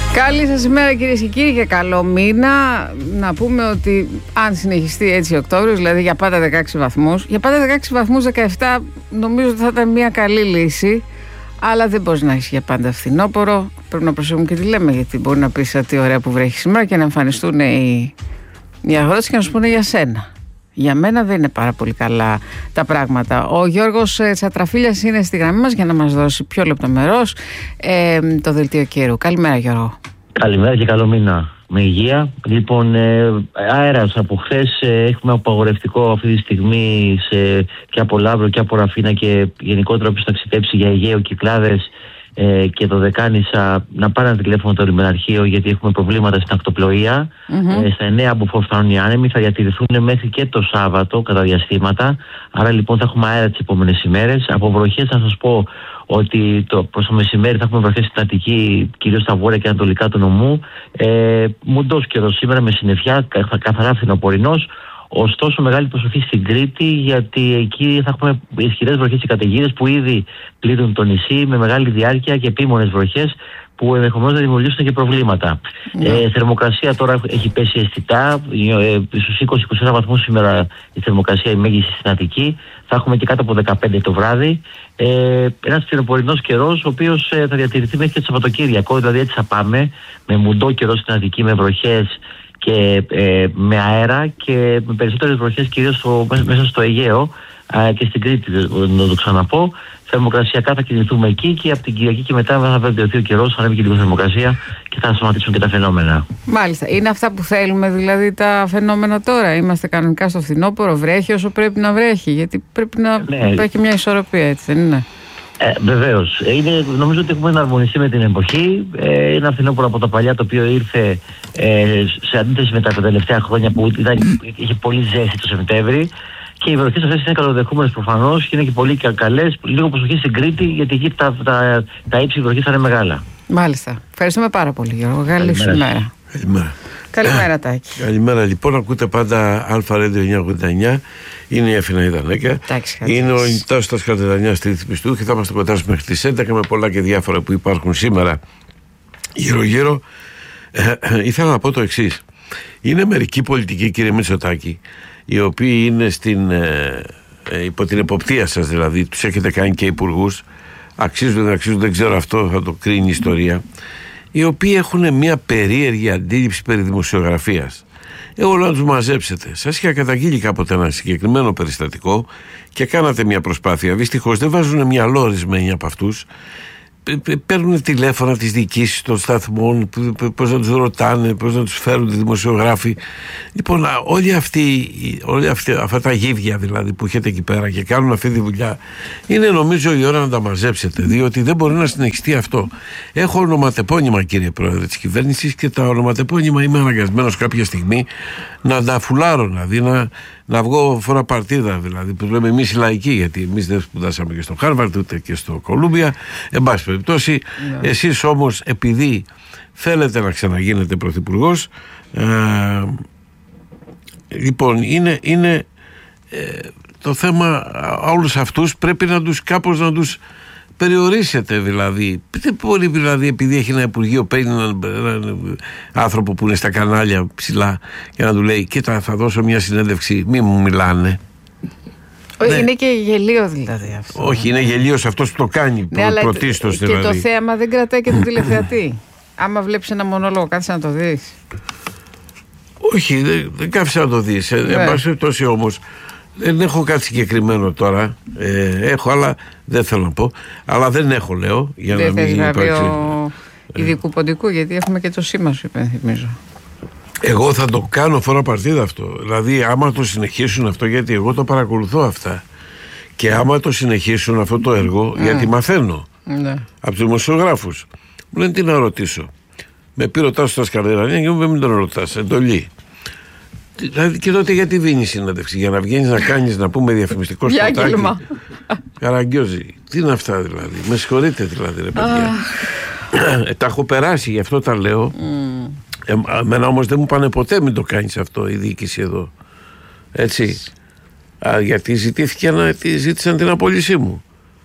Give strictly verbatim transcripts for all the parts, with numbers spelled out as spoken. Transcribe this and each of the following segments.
Καλή σας ημέρα κυρίες και κύριοι και καλό μήνα. Να πούμε ότι αν συνεχιστεί έτσι Οκτώβριος, δηλαδή για πάντα δεκαέξι βαθμούς, για πάντα δεκαέξι βαθμούς, δεκαεπτά νομίζω ότι θα ήταν μια καλή λύση. Αλλά δεν μπορεί να έχει για πάντα φθινόπωρο. Πρέπει να προσέχουμε και τι λέμε, γιατί μπορεί να πεις τι ωραία που βρέχει σήμερα και να εμφανιστούν οι, οι αγρότες και να σου πούνε για σένα. Για μένα δεν είναι πάρα πολύ καλά τα πράγματα. Ο Γιώργος Τσατραφίλιας είναι στη γραμμή μας για να μας δώσει πιο λεπτομερώς ε, το δελτίο καιρού. Καλημέρα Γιώργο. Καλημέρα και καλό μήνα. Με υγεία. Λοιπόν, ε, αέρας από χθες ε, έχουμε απαγορευτικό αυτή τη στιγμή σε, και από Λαύρο και από Ραφίνα και γενικότερα όποιος ταξιδέψει για Αιγαίο, Κυκλάδες ε, και το Δεκάνησα να πάρει ένα τηλέφωνο το λιμεναρχείο, γιατί έχουμε προβλήματα στην ακτοπλοεία. Mm-hmm. Ε, στα εννέα από φως φτάνουν οι άνεμοι, θα διατηρηθούν μέχρι και το Σάββατο κατά διαστήματα. Άρα λοιπόν θα έχουμε αέρα τις επόμενες ημέρες. Από βροχές θα σας πω ότι το, προς το μεσημέρι θα έχουμε βροχές στην Αττική, κυρίως στα βόρεια και ανατολικά του νομού. Ε, μουντός καιρός σήμερα με συννεφιά, καθαρά φθινοπορεινός. Ωστόσο, μεγάλη προσοχή στην Κρήτη, γιατί εκεί θα έχουμε ισχυρές βροχές και καταιγίδες που ήδη πλήττουν το νησί με μεγάλη διάρκεια και επίμονες βροχές που ενδεχομένως να δημιουργήσουν και προβλήματα. Mm. Ε, θερμοκρασία τώρα έχει πέσει αισθητά, ε, στους είκοσι με είκοσι ένα βαθμούς σήμερα η θερμοκρασία η μέγιστη στην Αττική. Θα έχουμε και κάτω από δεκαπέντε το βράδυ. Ε, ένας φθινοπορεινός καιρός, ο οποίος ε, θα διατηρηθεί μέχρι και το Σαββατοκύριακο, δηλαδή έτσι θα πάμε, με μουντό καιρό στην Αττική, με βροχές και ε, με αέρα και με περισσότερες βροχές κυρίως στο, μέσα στο Αιγαίο ε, και στην Κρήτη, να το ξαναπώ. Θερμοκρασιακά θα κινηθούμε εκεί και από την Κυριακή και μετά θα βελτιωθεί ο καιρός, θα ανέβει και λίγο θερμοκρασία και θα σταματήσουν και τα φαινόμενα. Μάλιστα. Είναι αυτά που θέλουμε δηλαδή τα φαινόμενα τώρα? Είμαστε κανονικά στο φθινόπωρο, βρέχει όσο πρέπει να βρέχει, γιατί πρέπει να ναι. υπάρχει μια ισορροπία, έτσι δεν είναι? Ε, βεβαίως. Είναι, νομίζω ότι έχουμε εναρμονιστεί με την εποχή. Ε, είναι ένα φθινόπωρο από τα παλιά, το οποίο ήρθε ε, σε αντίθεση με τα τελευταία χρόνια που ήταν, είχε πολύ ζέστη το Σεπτέμβρη. Και οι βροχές αυτές είναι καλοδεχούμενες προφανώς και είναι και πολύ καλές. Λίγο προσοχή στην Κρήτη, γιατί εκεί τα, τα, τα ύψη βροχής θα είναι μεγάλα. Μάλιστα. Ευχαριστούμε πάρα πολύ Γιώργο. Καλή σου ημέρα. Καλημέρα. Καλημέρα Τάκη. Καλημέρα λοιπόν. Ακούτε πάντα Αλφα Radio εννιακόσια ογδόντα εννιά. Είναι η Αθηναή Δανέκα. Είναι ο Τάσος Καρτελανιάς στη ρύθμιση του και θα είμαστε κοντά μέχρι τις έντεκα με πολλά και διάφορα που υπάρχουν σήμερα γύρω-γύρω. Ε, ε, ήθελα να πω το εξής. Είναι μερικοί πολιτικοί, κύριε Μητσοτάκη, οι οποίοι είναι στην, ε, ε, υπό την εποπτεία σας, δηλαδή τους έχετε κάνει και υπουργούς, αξίζουν, δεν αξίζουν, δεν ξέρω, αυτό θα το κρίνει η ιστορία, οι οποίοι έχουν μια περίεργη αντίληψη περί δημοσιογραφίας. Εγώ να τους μαζέψετε. Σας είχα καταγγείλει κάποτε ένα συγκεκριμένο περιστατικό και κάνατε μια προσπάθεια. Δυστυχώς δεν βάζουν μυαλό ορισμένοι από αυτούς. Παίρνουν τηλέφωνα τις διοικήσεις των σταθμών, πώς να τους ρωτάνε, πώς να τους φέρουν οι δημοσιογράφοι. Λοιπόν, όλοι αυτοί, όλοι αυτοί, αυτά τα γύβια δηλαδή που έχετε εκεί πέρα και κάνουν αυτή τη δουλειά, είναι νομίζω η ώρα να τα μαζέψετε, διότι δεν μπορεί να συνεχιστεί αυτό. Έχω ονοματεπώνυμα, κύριε Πρόεδρε της κυβέρνησης, και τα ονοματεπώνυμα είμαι αναγκασμένος κάποια στιγμή να τα φουλάρω, δηλαδή να, να βγω φορά παρτίδα, δηλαδή που λέμε εμείς οι λαϊκοί, γιατί εμείς δεν σπουδάσαμε και στο Χάρβαρντ ούτε και στο Κολούμπια. Εν πάση περιπτώσει, yeah. εσείς όμως επειδή θέλετε να ξαναγίνετε πρωθυπουργός, ε, λοιπόν είναι, είναι ε, το θέμα, όλους αυτούς πρέπει να τους κάπως να τους περιορίσετε, δηλαδή. Δεν μπορεί δηλαδή, επειδή έχει ένα υπουργείο, παίρνει έναν, έναν άνθρωπο που είναι στα κανάλια ψηλά και να του λέει κοίτα, θα δώσω μια συνέντευξη, μη μου μιλάνε. Όχι, ναι. Είναι και γελίο δηλαδή αυτό. Όχι, είναι γελίος αυτός που το κάνει, ναι, προ, πρωτίστως και δηλαδή. Και το θέαμα δεν κρατάει και τον τηλεθεατή. Άμα βλέπεις ένα μονόλογο, κάθεσαι να το δεις? Όχι, δεν, δεν κάθεσαι να το δεις. Ναι. Εν πάση περιπτώσει όμως, δεν έχω κάτι συγκεκριμένο τώρα. Ε, έχω, αλλά δεν θέλω να πω. Αλλά δεν έχω, λέω, για δεν να μην υπάρξει. Ειδικού ποντικού, γιατί έχουμε και το σήμα σου, υπενθυμίζω. Εγώ θα το κάνω φορά παρτίδα αυτό. Δηλαδή, άμα το συνεχίσουν αυτό, γιατί εγώ το παρακολουθώ αυτά. Και άμα το συνεχίσουν αυτό το έργο, mm. γιατί μαθαίνω mm. από τους δημοσιογράφους. Μου λένε τι να ρωτήσω. Με πει ρωτάς στο Σκαρδερανία και μου λέει μην τον ρωτάς. Εντολή. Δηλαδή, και τότε γιατί δίνει συνέντευξη? Για να βγαίνεις να κάνεις, να πούμε, διαφημιστικό σποτάκι? Καραγκιόζη. Τι είναι αυτά δηλαδή? Με συγχωρείτε δηλαδή, ρε παιδιά. ε, τα έχω περάσει, γι' αυτό τα λέω. Mm. Ε, εμένα όμως δεν μου πάνε ποτέ μην το κάνεις αυτό η διοίκηση εδώ. Έτσι. Α, γιατί ζητήθηκε να, ζήτησαν την απόλυσή μου.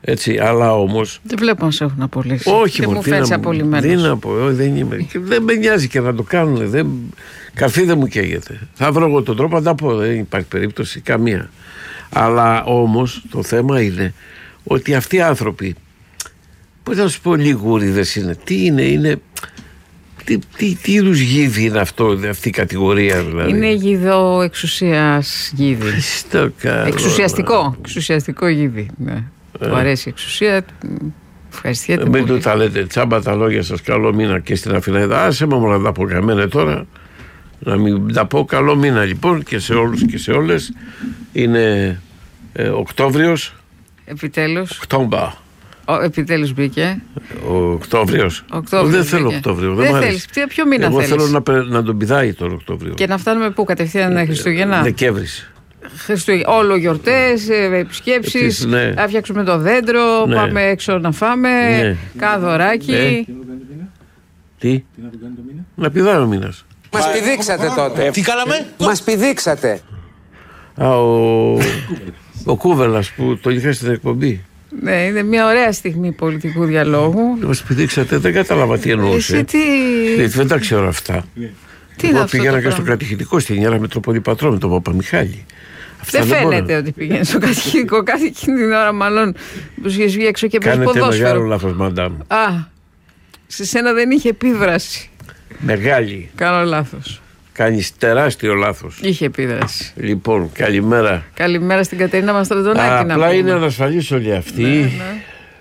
Έτσι, αλλά όμως. Δεν βλέπω να σε έχουν απολύσει. Όχι, δεν μου φαίνεται απολυμμένος. Δεν είναι απο... δεν είμαι. Και δεν με νοιάζει και να το κάνουν. Δεν... Καρφί δεν μου καίγεται. Θα βρω εγώ τον τρόπο να τα πω. Δεν υπάρχει περίπτωση καμία. Αλλά όμως το θέμα είναι ότι αυτοί οι άνθρωποι. Πώς να σου πω, λιγούριδες είναι. Τι είναι, είναι. Τι, τι, τι είδους γίδι είναι αυτό, αυτή η κατηγορία δηλαδή. Είναι γίδο εξουσίας γίδι. Εξουσιαστικό. Εξουσιαστικό γίδι. Ναι. Ε. Του αρέσει η εξουσία. Ευχαριστιέται ε, μην του τα λέτε τσάμπα τα λόγια σας. Καλό μήνα και στην Αθηναίδα. Άσε μου να τα πω καμένα τώρα. Να μην τα πω. Καλό μήνα λοιπόν και σε όλους και σε όλες. Είναι ε, Οκτώβριος. Επιτέλους. Οκτώμπα. Ο, επιτέλους μπήκε. Ο Οκτώβριος. Οκτώβριος δεν μπήκε. θέλω Οκτώβριο. Δεν, δεν θέλεις. Ποιο μήνα Εγώ θέλεις? θέλω να, να τον πηδάει τον Οκτώβριο. Και να φτάνουμε πού, κατευθείαν ε, Χριστούγεννα? Δεκέμβρης. Χριστούγεννα. Όλο γιορτές, επισκέψεις. Ναι. Να φτιάξουμε το δέντρο. Ναι. Πάμε έξω να φάμε. Ναι. Κάνα δωράκι. Ναι. Τι? Τι να τον κάνει το μήνα? Να πηδάει ο μήνας. Μας πηδήξατε τότε. Τι κάναμε? Μας πηδήξατε. Α, ο, ο Κούβελας που το είχε στην εκπομπή. Ναι, είναι μια ωραία στιγμή πολιτικού διαλόγου. Μας πηδήξατε, δεν κατάλαβα τι εννοούσε. Εσύ τι... Δεν τα ξέρω αυτά. Τι είναι Εγώ αυτό? πήγαινα και στο κατηχητικό στην Ιέρα Μητροπολή Πατρών με τον Παπαμιχάλη. Δεν, δεν φαίνεται μπορώ. Ότι πηγαίνει στο κατηχητικό κάθε εκείνη την ώρα, μάλλον που είχε βγει έξω και παίζει ποδόσφαιρο. Κάνετε μεγάλο λάθος, μαντάμ. Α, σε σένα δεν είχε επίδραση. Μεγάλη. Κάνω λάθος. Κάνεις τεράστιο λάθος. Είχε επίδραση. Λοιπόν, καλημέρα. Καλημέρα στην Κατερίνα Μαστραντονάκη. Απλά είναι ανασφαλής όλοι αυτοί. Ναι, ναι.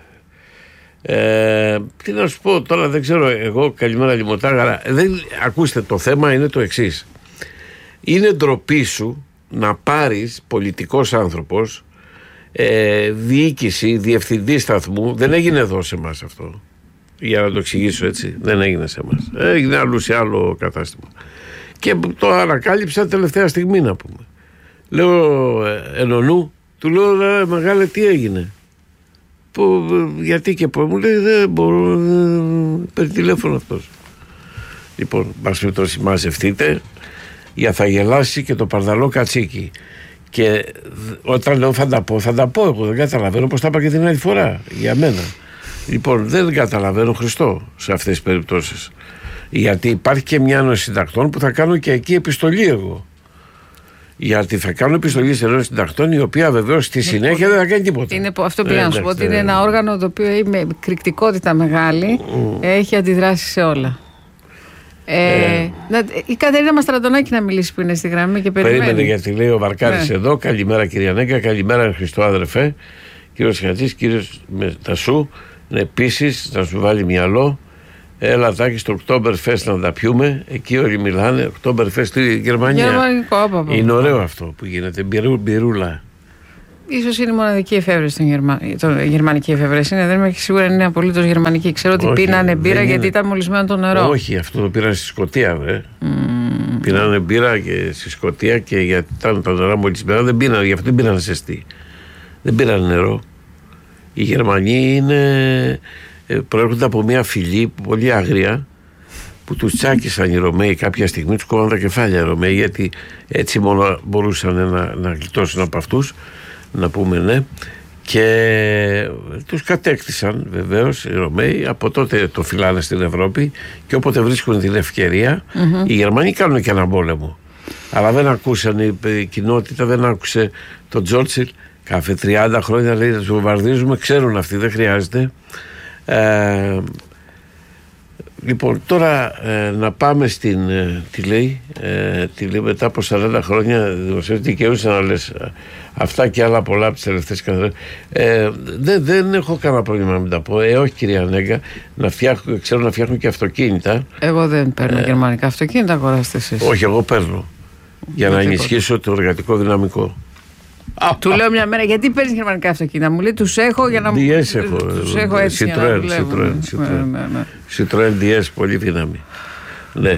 Ε, τι να σου πω τώρα, δεν ξέρω. Εγώ, καλημέρα Λιμωτάγαρα. Δεν, ακούστε, το θέμα είναι το εξής. Είναι ντροπή σου να πάρεις πολιτικός άνθρωπος, ε, διοίκηση, διευθυντή σταθμού. Δεν έγινε εδώ σε εμάς αυτό. Για να το εξηγήσω έτσι. Δεν έγινε σε εμάς. Έγινε αλλού σε άλλο κατάστημα. Και το ανακάλυψα τελευταία στιγμή, να πούμε. Λέω ενωνού, του λέω ρε, μεγάλε, τι έγινε? Που, γιατί και πω, μου λέει δεν μπορώ, παίρνει τηλέφωνο αυτός. Λοιπόν, μας το συμμαζευτείτε, για θα γελάσει και το παρδαλό κατσίκι. Και όταν λέω θα τα πω, θα τα πω εγώ, δεν καταλαβαίνω, πως τα είπα και την άλλη φορά, για μένα. Λοιπόν, δεν καταλαβαίνω Χριστό σε αυτές τις περιπτώσεις. Γιατί υπάρχει και μια ένωση συντακτών που θα κάνω και εκεί επιστολή εγώ. Γιατί θα κάνω επιστολή σε ένωση συντακτών, η οποία βεβαίως στη συνέχεια δεν θα κάνει τίποτα. Είναι, αυτό πήγα να σου πω ότι είναι ένα όργανο το οποίο έχει με κρυκτικότητα μεγάλη, mm. έχει αντιδράσει σε όλα. Ε, ε, να, η Κατερίνα Μαστραντονάκη να μιλήσει που είναι στη γραμμή και περιμένει. Περίμενε, γιατί λέει ο Βαρκάρης ναι. εδώ. Καλημέρα κυρία Νέκα, καλημέρα Χριστό αδερφέ. Κύριος Χατζής, κύριος Μετασού. Επίσης να σου βάλει μυαλό. Έλα τάκι στο Oktoberfest να τα πιούμε. Εκεί όλοι μιλάνε. Oktoberfest στη Γερμανία. Γερμανικό, παπα. Είναι ωραίο αυτό που γίνεται. Μπυρού, μπυρούλα. Ίσως είναι η μοναδική εφεύρεση των Γερμα... το, γερμανική εφεύρεση. Είναι, δεν είμαι σίγουρα είναι απολύτως γερμανική. Ξέρω ότι όχι, πίνανε μπύρα γιατί είναι... ήταν μολυσμένο το νερό. Όχι, αυτό το πήραν στη Σκωτία, βρε. Mm. Πίνανε μπύρα και στη Σκωτία και γιατί ήταν τα νερά μολυσμένα. Δεν πίνανε, γι' αυτό δεν πήραν ζεστή. Δεν πήραν νερό. Οι Γερμανοί είναι. Προέρχονται από μια φυλή πολύ άγρια που τους τσάκισαν οι Ρωμαίοι κάποια στιγμή, τους κόβαν τα κεφάλια οι Ρωμαίοι, γιατί έτσι μόνο μπορούσαν να, να γλιτώσουν από αυτούς, να πούμε ναι, και τους κατέκτησαν βεβαίως οι Ρωμαίοι. Από τότε το φυλάνε στην Ευρώπη και όποτε βρίσκουν την ευκαιρία mm-hmm. οι Γερμανοί κάνουν και έναν πόλεμο, αλλά δεν ακούσαν, η κοινότητα δεν άκουσε τον Τσόρτσιλ κάθε τριάντα χρόνια λέει να τους βομβαρδίζουμε, ξέρουν αυτοί, δεν χρειάζεται. Ε, λοιπόν τώρα ε, να πάμε στην ε, τι λέει, ε, τι λέει μετά από σαράντα χρόνια δημοσιεύει δικαιούσε να λες αυτά και άλλα πολλά από τις τελευταίες καθαρές. ε, δεν, δεν έχω κανένα πρόβλημα να μην τα πω. Ε, όχι κυρία Νέγκα, να φτιάχνω, ξέρω να φτιάχνουν και αυτοκίνητα. Εγώ δεν παίρνω ε, γερμανικά αυτοκίνητα, αγοράστε εσείς. Όχι, εγώ παίρνω για να ενισχύσω το εργατικό δυναμικό. Α, του α, λέω μια μέρα, γιατί παίρνεις γερμανικά αυτοκίνητα? Μου λέει, τους έχω για να μου. Διές έχω. Τους έχω έτσι για να δουλεύουν. Citroën Διές, πολύ δύναμη. Ναι.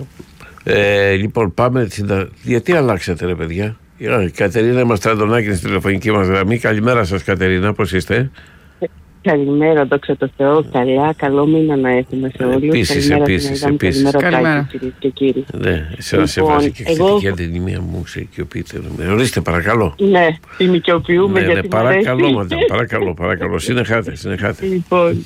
Ε, λοιπόν, πάμε. Γιατί αλλάξατε, ρε παιδιά? Η Κατερίνα Μαστραντονάκη στην τηλεφωνική μας γραμμή. Καλημέρα σας, Κατερίνα, πώς είστε? Καλημέρα, δόξα τω Θεώ. Καλά, καλό μήνα να έχουμε σε όλους. Επίσης, επίσης, επίσης. Καλημέρα, κυρίες και κύριοι. Ναι, εσένα σε Λοιπόν, βάζει και εγώ- εξαιρετική αντινημία μου, σε οικειοποιείτε. Ορίστε, παρακαλώ. Ναι, την οικειοποιούμε Ναι, γιατί ναι, μ' αρέσει. παρακαλώ, μαντά, παρακαλώ, παρακαλώ. Συνεχάτε, συνεχάτε. Λοιπόν,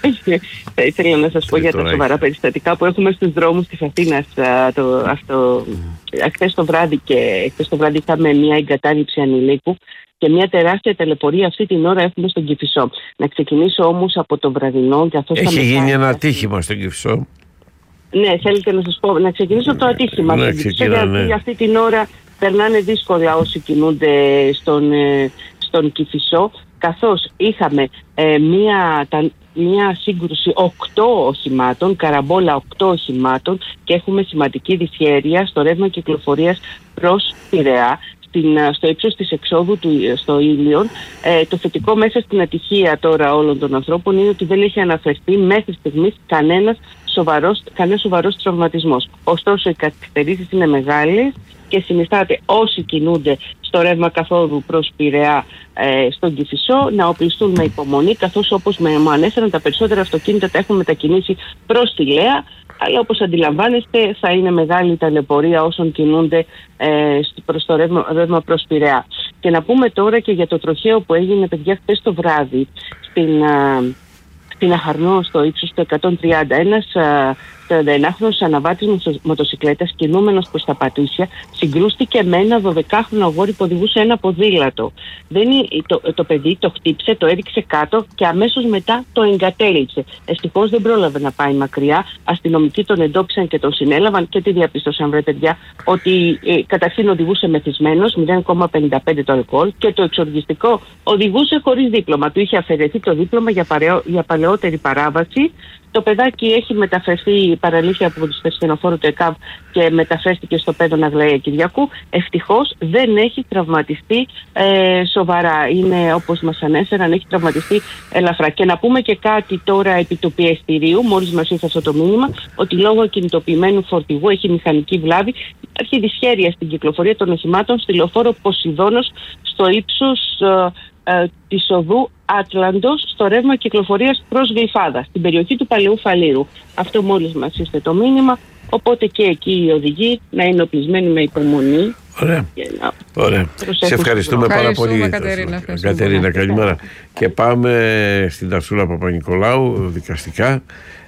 θα ήθελα να σας πω Τι για τα τώρα σοβαρά περιστατικά που έχουμε στους δρόμους της Αθήνας. α, Το, αυτό, χθες το βράδυ και χθες το βράδυ είχαμε μια εγκατάλειψη ανηλίκου και μια τεράστια ταλαιπωρία αυτή την ώρα έχουμε στον Κηφισό. Να ξεκινήσω όμως από το βραδινό. καθώς τα Έχει γίνει μεσάνυχτα- ένα ατύχημα στον Κηφισό. Ναι, θέλετε να σας πω, να ξεκινήσω το ατύχημα. Ναι, στον Κηφισό, ξεκινά, γιατί ναι. αυτή την ώρα περνάνε δύσκολα όσοι κινούνται στον, ε, στον Κηφισό, καθώς είχαμε ε, μία, τα, μία σύγκρουση οκτώ οχημάτων, καραμπόλα οκτώ οχημάτων και έχουμε σημαντική δυσχέρεια στο ρεύμα κυκλοφορίας προς Πειραιά. Στην, στο ύψος της εξόδου του, στο Ήλιον. Ε, το θετικό μέσα στην ατυχία τώρα όλων των ανθρώπων είναι ότι δεν έχει αναφερθεί μέχρι στιγμής κανένας σοβαρός, κανένας σοβαρός τραυματισμός. Ωστόσο οι καθυστερήσεις είναι μεγάλες και συνιστάται όσοι κινούνται στο ρεύμα καθόδου προς Πειραιά ε, στον Κηφισό να οπλιστούν με υπομονή, καθώς όπως με, μου ανέφεραν τα περισσότερα αυτοκίνητα τα έχουν μετακινήσει προς τη Λέα, αλλά όπως αντιλαμβάνεστε θα είναι μεγάλη η ταλαιπωρία όσων κινούνται ε, προς το ρεύμα, ρεύμα προς Πειραιά. Και να πούμε τώρα και για το τροχαίο που έγινε, παιδιά, χθες το βράδυ στην, α, στην Αχαρνό στο ύψος του εκατόν τριάντα. Ένας α, τριανταενάχρονος αναβάτης μοτοσικλέτας κινούμενος προς τα Πατήσια συγκρούστηκε με ένα δωδεκάχρονο αγόρι που οδηγούσε ένα ποδήλατο. Δεν, το, το παιδί το χτύπησε, το έριξε κάτω και αμέσως μετά το εγκατέλειψε. Ευτυχώς δεν πρόλαβε να πάει μακριά. Αστυνομικοί τον εντόπισαν και τον συνέλαβαν και τι διαπίστωσαν, βρε παιδιά, ότι ε, καταρχήν οδηγούσε μεθυσμένος, μηδέν κόμμα πενήντα πέντε το αλκοόλ, και το εξοργιστικό, οδηγούσε χωρίς δίπλωμα. Του είχε αφαιρεθεί το δίπλωμα για, παρεο, για παλαιότερη παράβαση. Το παιδάκι έχει μεταφερθεί παραλήθεια από το στενοφόρο του ΕΚΑΒ και μεταφέρθηκε στο Πέδων Αγλαία Κυριακού. Ευτυχώς δεν έχει τραυματιστεί ε, σοβαρά. Είναι, όπως μας ανέφεραν, έχει τραυματιστεί ελαφρά. Και να πούμε και κάτι τώρα επί του πιεστηρίου, μόλις μας ήρθε αυτό το μήνυμα, ότι λόγω κινητοποιημένου φορτηγού έχει μηχανική βλάβη. Υπάρχει δυσχέρεια στην κυκλοφορία των οχημάτων στη λεωφόρο Ποσειδώνος στο ύψος ε, ε, της οδού Άτλαντος, στο ρεύμα κυκλοφορίας προς Γλυφάδα, στην περιοχή του Παλαιού Φαλήρου. Αυτό μόλις μας ήρθε το μήνυμα, οπότε και εκεί οι οδηγοί να είναι οπλισμένοι με υπομονή. Ωραία. Ωραία. Σε ευχαριστούμε πάρα πολύ, Κατερίνα. Κατερίνα, καλημέρα. Και πάμε στην Ταρσούλα Παπα-Νικολάου, δικαστικά.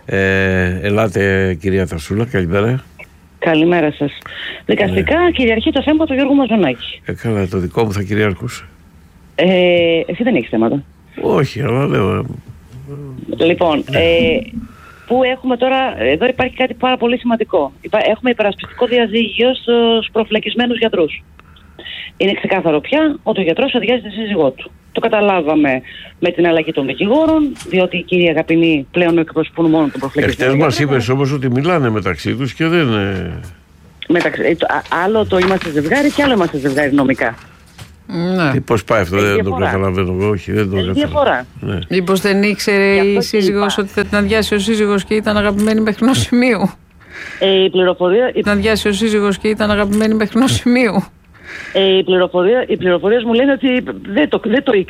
Ε, ελάτε, κυρία Ταρσούλα, καλημέρα. Καλημέρα σας. Δικαστικά yeah. κυριαρχεί το θέμα του Γιώργου Μαζονάκη. Ε, καλά, το δικό μου θα κυριαρχούσε. Ε, εσύ δεν έχεις θέματα. Όχι, αλλά λέω. Λοιπόν, ε, που έχουμε τώρα, εδώ υπάρχει κάτι πάρα πολύ σημαντικό. Έχουμε υπερασπιστικό διαζύγιο στους προφυλακισμένους γιατρούς. Είναι ξεκάθαρο πια ότι ο γιατρός αδειάζει τη σύζυγό του. Το καταλάβαμε με την αλλαγή των δικηγόρων, διότι οι κύριοι αγαπηνοί πλέον εκπροσωπούν μόνο τον προφυλακισμένο. Εχθές μας είπες όμως ότι μιλάνε μεταξύ τους και δεν. Μεταξύ, άλλο το είμαστε ζευγάρι και άλλο είμαστε ζευγάρι νομικά. Ναι. Πώς πάει αυτό, δεν το καταλαβαίνω εγώ. Όχι, δεν το καταλαβαίνω. Διαφορά. Ναι. Μήπως δεν ήξερε η σύζυγος ότι θα την αδειάσει ο σύζυγος και ήταν αγαπημένη μέχρι ενός σημείου. Ε, η πληροφορία. Την αδειάσει ο σύζυγος και ήταν αγαπημένη μέχρι ενός σημείου. Ε, οι, πληροφορία, οι πληροφορίες μου λένε ότι δεν το, δεν το ήξερε.